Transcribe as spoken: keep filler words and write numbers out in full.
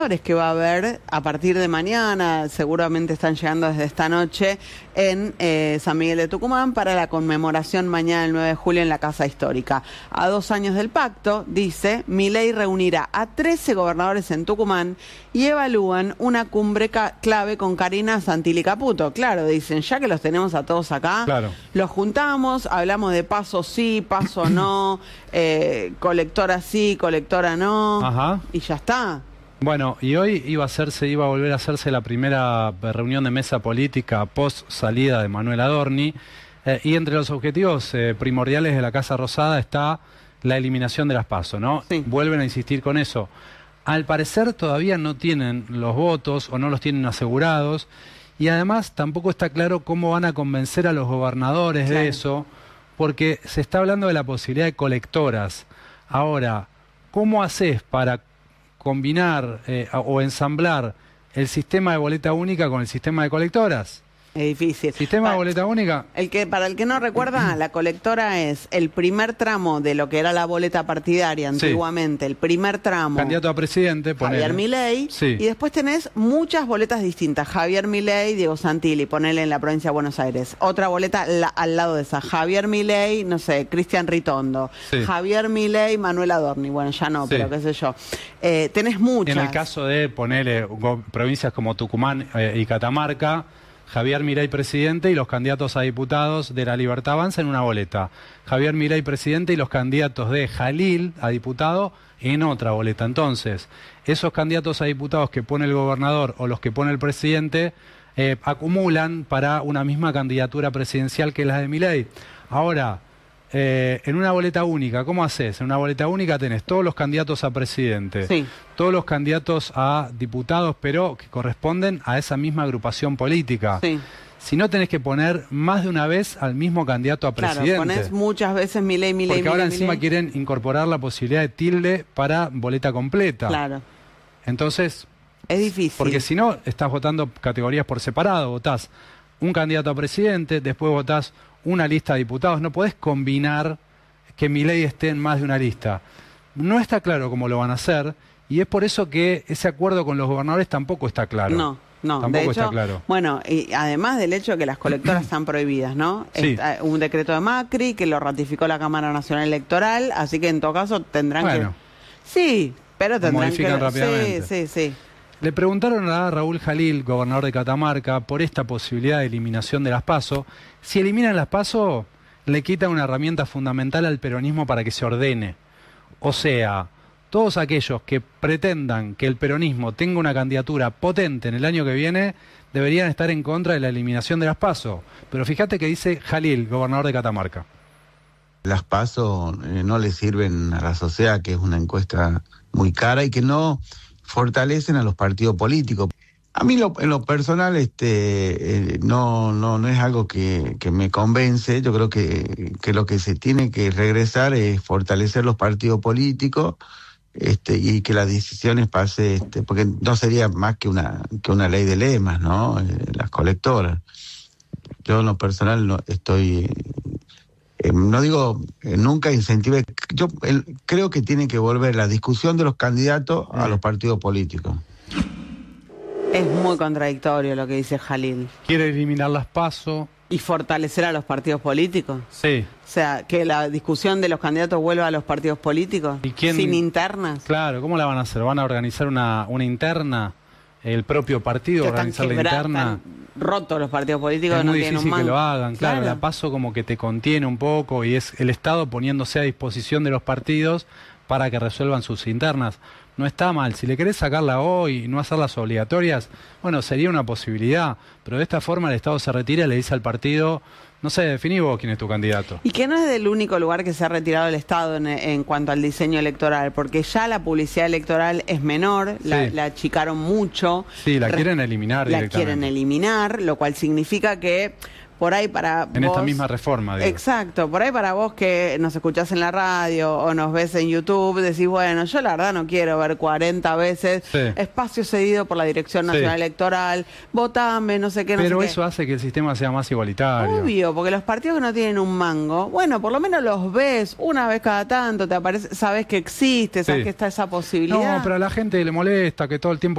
que va a haber a partir de mañana, seguramente están llegando desde esta noche, en eh, San Miguel de Tucumán para la conmemoración mañana el nueve de julio en la Casa Histórica. A dos años del pacto, dice, Milei reunirá a trece gobernadores en Tucumán y evalúan una cumbre clave con Karina Santilli Caputo. Claro, dicen, ya que los tenemos a todos acá, claro, los juntamos, hablamos de paso sí, paso no, eh, colectora sí, colectora no, Ajá. y ya está. Bueno, y hoy iba a hacerse, iba a volver a hacerse la primera reunión de mesa política post salida de Manuel Adorni, eh, y entre los objetivos eh, primordiales de la Casa Rosada está la eliminación de las PASO, ¿no? Sí. Vuelven a insistir con eso. Al parecer todavía no tienen los votos o no los tienen asegurados, y además tampoco está claro cómo van a convencer a los gobernadores claro. de eso, porque se está hablando de la posibilidad de colectoras. Ahora, ¿cómo haces para combinar eh, o ensamblar el sistema de boleta única con el sistema de colectoras? Es difícil. ¿Sistema para, de boleta única? El que, para el que no recuerda, la colectora es el primer tramo de lo que era la boleta partidaria antiguamente, sí. El primer tramo. Candidato a presidente, ponele. Javier Milei, sí. Y después tenés muchas boletas distintas. Javier Milei, Diego Santilli, ponele en la provincia de Buenos Aires. Otra boleta la, al lado de esa. Javier Milei, no sé, Cristian Ritondo. Sí. Javier Milei, Manuel Adorni. Bueno, ya no, sí. Pero qué sé yo. Eh, tenés muchas. En el caso de ponerle provincias como Tucumán eh, y Catamarca, Javier Milei presidente y los candidatos a diputados de La Libertad Avanza en una boleta. Javier Milei presidente y los candidatos de Jalil a diputado en otra boleta. Entonces, esos candidatos a diputados que pone el gobernador o los que pone el presidente eh, acumulan para una misma candidatura presidencial que la de Milei. Ahora, eh, en una boleta única, ¿cómo haces? En una boleta única tenés todos los candidatos a presidente, sí. Todos los candidatos a diputados, pero que corresponden a esa misma agrupación política. Sí. Si no, tenés que poner más de una vez al mismo candidato a presidente. Claro, ponés muchas veces Milei, Milei, Porque ahora Milei, encima Milei. quieren incorporar la posibilidad de tilde para boleta completa. Claro. Entonces, es difícil. Porque si no, estás votando categorías por separado. Votás un candidato a presidente, después votás una lista de diputados. No podés combinar que Milei esté en más de una lista. No está claro cómo lo van a hacer, y es por eso que ese acuerdo con los gobernadores tampoco está claro. No, no. Tampoco de hecho, está claro. Bueno, y además del hecho de que las colectoras están prohibidas, ¿no? Sí. Está un decreto de Macri que lo ratificó la Cámara Nacional Electoral, así que en todo caso tendrán bueno, que... Sí, pero tendrán modifican que... rápidamente. Sí, sí, sí. Le preguntaron a Raúl Jalil, gobernador de Catamarca, por esta posibilidad de eliminación de las PASO. Si eliminan las PASO, le quitan una herramienta fundamental al peronismo para que se ordene. O sea, todos aquellos que pretendan que el peronismo tenga una candidatura potente en el año que viene, deberían estar en contra de la eliminación de las PASO. Pero fíjate que dice Jalil, gobernador de Catamarca. Las PASO eh, no le sirven a la sociedad, que es una encuesta muy cara y que no fortalecen a los partidos políticos. A mí lo, en lo personal este, eh, no, no, no es algo que, que me convence. Yo creo que, que lo que se tiene que regresar es fortalecer los partidos políticos este, y que las decisiones pase, este, porque no sería más que una, que una ley de lemas, ¿no? Eh, las colectoras. Yo en lo personal no estoy... Eh, no digo, eh, nunca incentive. Yo el, creo que tiene que volver la discusión de los candidatos a los partidos políticos. Es muy contradictorio lo que dice Jalil. Quiere eliminar las PASO. ¿Y fortalecer a los partidos políticos? Sí. O sea, que la discusión de los candidatos vuelva a los partidos políticos. ¿Y quién? Sin internas. Claro, ¿cómo la van a hacer? ¿Van a organizar una, una interna? ¿El propio partido organizar la interna? Rotos los partidos políticos. Es no muy tienen difícil un que lo hagan, claro, claro. La PASO como que te contiene un poco y es el Estado poniéndose a disposición de los partidos para que resuelvan sus internas. No está mal, si le querés sacarla hoy y no hacerlas obligatorias, bueno, sería una posibilidad, pero de esta forma el Estado se retira y le dice al partido, no sé, definí vos quién es tu candidato. Y que no es del único lugar que se ha retirado el Estado en, en cuanto al diseño electoral, porque ya la publicidad electoral es menor, sí. la, la achicaron mucho. Sí, la quieren eliminar La directamente. quieren eliminar, lo cual significa que por ahí para En vos, esta misma reforma, digo. Exacto, por ahí para vos que nos escuchás en la radio o nos ves en YouTube, decís, bueno, yo la verdad no quiero ver cuarenta veces Sí. espacio cedido por la Dirección Nacional Sí. Electoral, votame, no sé qué, no Pero sé eso qué. hace que el sistema sea más igualitario. Obvio, porque los partidos que no tienen un mango, bueno, por lo menos los ves una vez cada tanto, te aparece, sabes que existe, sabes Sí. que está esa posibilidad. No, pero a la gente le molesta que todo el tiempo